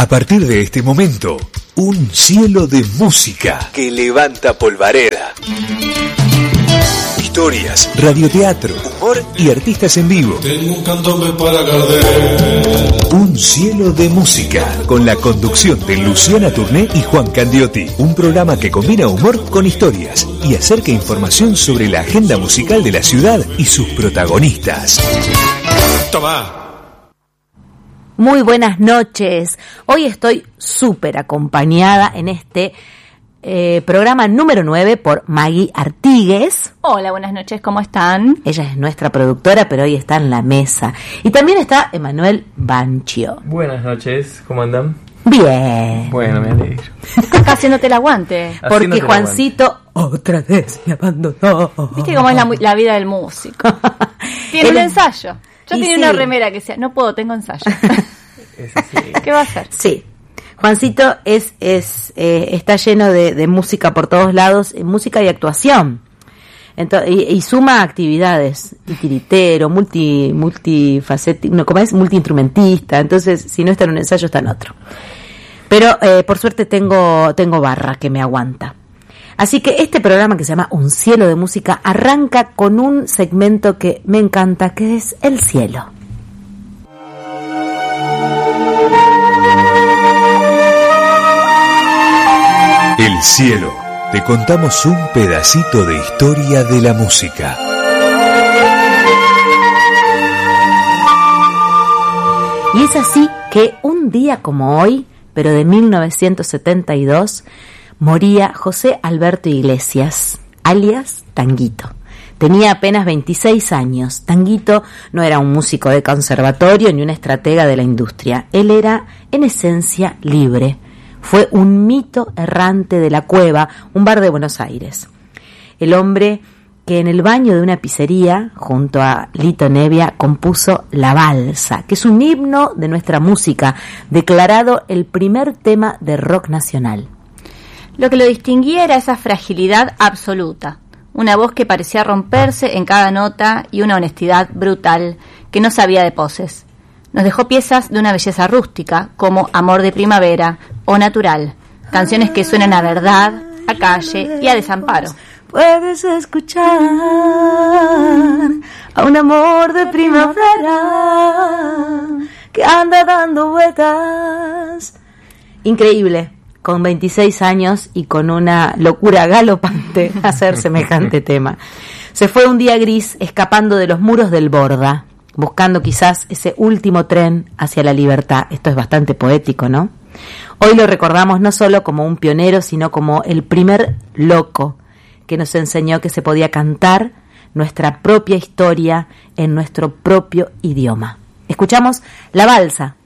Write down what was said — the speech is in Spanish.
A partir de este momento, un cielo de música que levanta polvareda. Historias, radioteatro, humor y artistas en vivo. Tengo un candombe para Gardel. Un cielo de música, con la conducción de Luciana Tourné y Juan Candiotti. Un programa que combina humor con historias y acerca información sobre la agenda musical de la ciudad y sus protagonistas. Toma. Muy buenas noches. Hoy estoy súper acompañada en este programa número 9 por Maggie Artigues. Hola, buenas noches, ¿cómo están? Ella es nuestra productora, pero hoy está en la mesa. Y también está Emanuel Banchio. Buenas noches, ¿cómo andan? Bien. Bueno, me alegro. Acá haciéndote el aguante. Porque Juancito otra vez me abandonó. ¿Viste cómo es la vida del músico? Tiene un ensayo. Yo tenía una remera que decía, no puedo, tengo ensayo. ¿Qué va a hacer? Sí. Juancito está lleno de música por todos lados, música y actuación. Y suma actividades, titiritero, multifacético, no, ¿cómo es? Multiinstrumentista. Entonces, si no está en un ensayo, está en otro. Pero por suerte tengo barra que me aguanta. Así que este programa que se llama Un cielo de música arranca con un segmento que me encanta, que es El cielo. El cielo. Te contamos un pedacito de historia de la música. Y es así que un día como hoy, pero de 1972, moría José Alberto Iglesias, alias Tanguito. Tenía apenas 26 años. Tanguito no era un músico de conservatorio ni un estratega de la industria. Él era, en esencia, libre. Fue un mito errante de La Cueva, un bar de Buenos Aires. El hombre que en el baño de una pizzería, junto a Lito Nevia, compuso La Balsa, que es un himno de nuestra música, declarado el primer tema de rock nacional. Lo que lo distinguía era esa fragilidad absoluta, una voz que parecía romperse en cada nota y una honestidad brutal que no sabía de poses. Nos dejó piezas de una belleza rústica, como Amor de Primavera o Natural, canciones que suenan a verdad, a calle y a desamparo. Puedes escuchar a un amor de primavera que anda dando vueltas. Increíble, con 26 años y con una locura galopante hacer semejante tema. Se fue un día gris escapando de los muros del Borda, buscando quizás ese último tren hacia la libertad. Esto es bastante poético, ¿no? Hoy lo recordamos no solo como un pionero, sino como el primer loco que nos enseñó que se podía cantar nuestra propia historia en nuestro propio idioma. Escuchamos La Balsa,